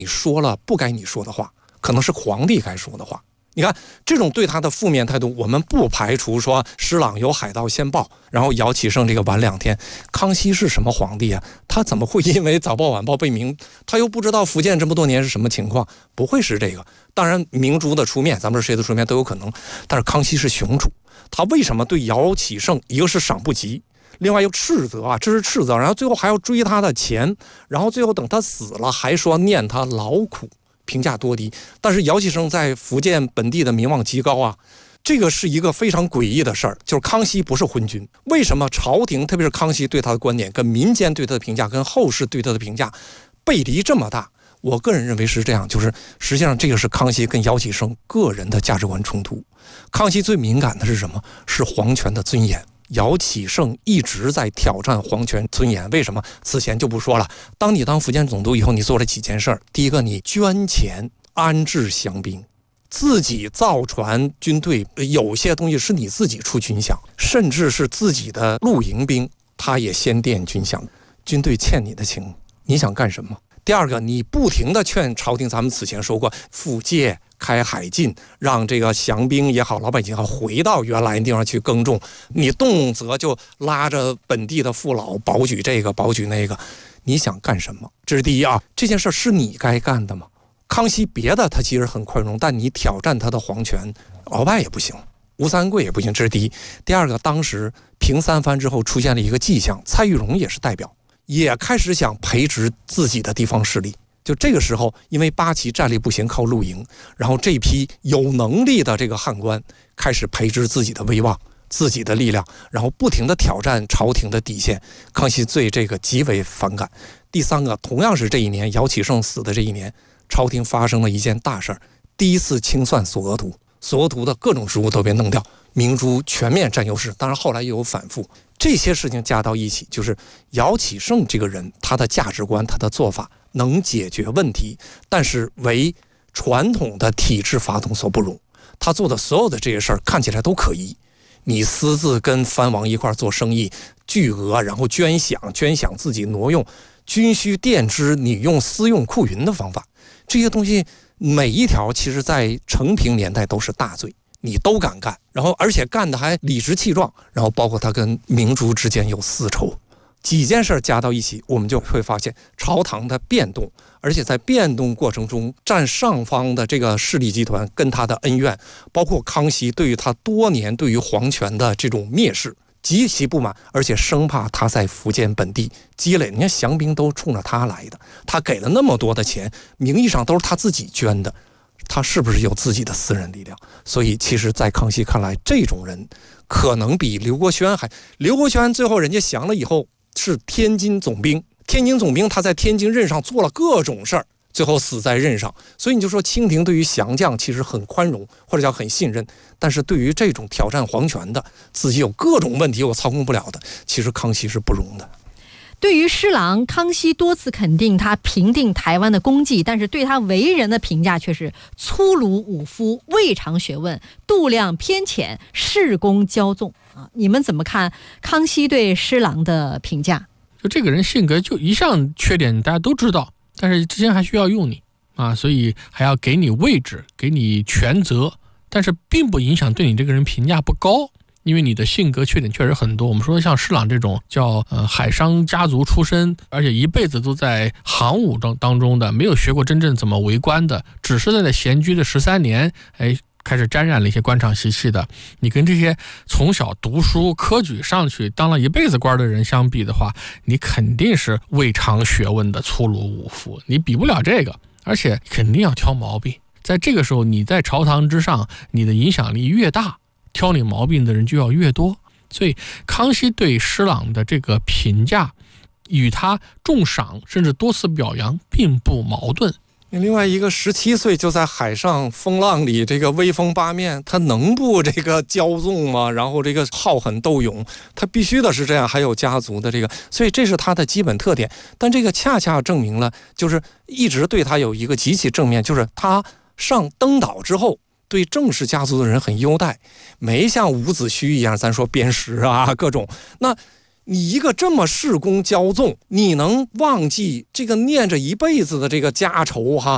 你说了不该你说的话，可能是皇帝该说的话。你看这种对他的负面态度，我们不排除说施琅有海盗先报，然后姚启圣这个晚2天。康熙是什么皇帝啊？他怎么会因为早报晚报被明？他又不知道福建这么多年是什么情况，不会是这个。当然明珠的出面，咱们说谁的出面都有可能，但是康熙是雄主，他为什么对姚启圣一个是赏不及，另外又斥责啊，这是斥责，然后最后还要追他的钱，然后最后等他死了还说念他劳苦，评价多低。但是姚启圣在福建本地的名望极高啊，这个是一个非常诡异的事儿，就是康熙不是昏君，为什么朝廷特别是康熙对他的观点跟民间对他的评价跟后世对他的评价背离这么大？我个人认为是这样，就是实际上这个是康熙跟姚启圣个人的价值观冲突。康熙最敏感的是什么？是皇权的尊严。姚启圣一直在挑战皇权尊严，为什么？此前就不说了。当你当福建总督以后，你做了几件事儿。第一个，你捐钱安置降兵，自己造船军队，有些东西是你自己出军饷，甚至是自己的露营兵，他也先垫军饷。军队欠你的情，你想干什么？第二个，你不停地劝朝廷，咱们此前说过，复界开海禁，让这个降兵也好，老百姓也好，回到原来的地方去耕种。你动辄就拉着本地的父老保举这个保举那个，你想干什么？这是第一啊，这件事是你该干的吗？康熙别的他其实很宽容，但你挑战他的皇权，鳌拜也不行，吴三桂也不行，这是第一。第二个，当时平三藩之后出现了一个迹象，蔡玉荣也是代表，也开始想培植自己的地方势力。就这个时候，因为八旗战力不行，靠露营，然后这批有能力的这个汉官开始培植自己的威望、自己的力量，然后不停地挑战朝廷的底线。康熙对这个极为反感。第三个，同样是这一年，姚启圣死的这一年，朝廷发生了一件大事儿，第一次清算索额图，索额图的各种职务都被弄掉，明珠全面占优势。当然后来又有反复，这些事情加到一起，就是姚启圣这个人，他的价值观，他的做法能解决问题，但是为传统的体制法统所不容。他做的所有的这些事儿看起来都可疑，你私自跟藩王一块做生意，巨额，然后捐饷自己挪用，军需垫支，你用私用库云的方法，这些东西每一条其实在承平年代都是大罪，你都敢干，然后而且干的还理直气壮，然后包括他跟明珠之间有私仇，几件事加到一起，我们就会发现朝堂的变动，而且在变动过程中占上方的这个势力集团跟他的恩怨，包括康熙对于他多年对于皇权的这种蔑视极其不满，而且生怕他在福建本地积累，你看降兵都冲着他来的，他给了那么多的钱，名义上都是他自己捐的，他是不是有自己的私人力量？所以其实在康熙看来，这种人可能比刘国轩还，刘国轩最后人家降了以后是天津总兵，他在天津任上做了各种事儿，最后死在任上。所以你就说清廷对于降将其实很宽容，或者叫很信任，但是对于这种挑战皇权的，自己有各种问题我操控不了的，其实康熙是不容的。 对于施琅，康熙多次肯定他平定台湾的功绩，但是对他为人的评价却是粗鲁武夫，未尝学问，度量偏浅，恃功骄纵啊！你们怎么看康熙对施琅的评价？ 就这个人性格就一向缺点大家都知道，但是之前还需要用你啊，所以还要给你位置，给你权责，但是并不影响对你这个人评价不高。因为你的性格缺点确实很多，我们说像施琅这种叫海商家族出身，而且一辈子都在行伍当中的，没有学过真正怎么为官的，只是在闲居的13年，开始沾染了一些官场习气的，你跟这些从小读书科举上去当了一辈子官的人相比的话，你肯定是未尝学问的粗鲁武夫，你比不了这个，而且肯定要挑毛病。在这个时候，你在朝堂之上，你的影响力越大，挑你毛病的人就要越多。所以康熙对施琅的这个评价与他重赏甚至多次表扬并不矛盾。 另外一个17岁就在海上风浪里这个威风八面，他能不这个骄纵吗？然后这个好狠斗勇，他必须的是这样，还有家族的这个，所以这是他的基本特点。但这个恰恰证明了，就是一直对他有一个极其正面，就是他上登岛之后对郑氏家族的人很优待，没像伍子胥一样咱说鞭尸啊各种。那你一个这么恃功骄纵，你能忘记这个念着一辈子的这个家仇哈？